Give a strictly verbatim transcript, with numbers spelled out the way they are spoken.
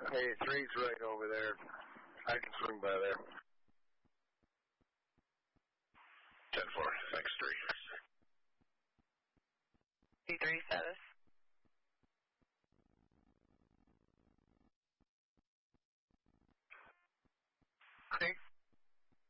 Hey, three's right over there. I can swing by there. ten four, thanks, three. C three status.